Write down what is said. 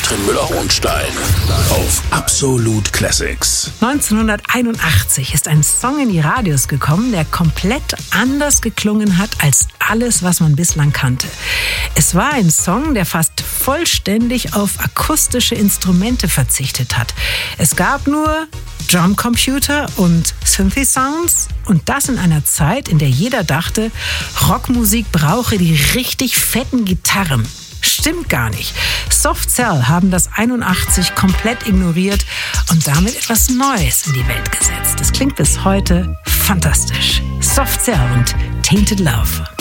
Katrin Müller-Hohenstein auf Absolut Classics. 1981 ist ein Song in die Radios gekommen, der komplett anders geklungen hat als alles, was man bislang kannte. Es war ein Song, der fast vollständig auf akustische Instrumente verzichtet hat. Es gab nur Drumcomputer und Synthi-Sounds und das in einer Zeit, in der jeder dachte, Rockmusik brauche die richtig fetten Gitarren. Stimmt gar nicht. Soft Cell haben das 81 komplett ignoriert und damit etwas Neues in die Welt gesetzt. Das klingt bis heute fantastisch. Soft Cell und Tainted Love.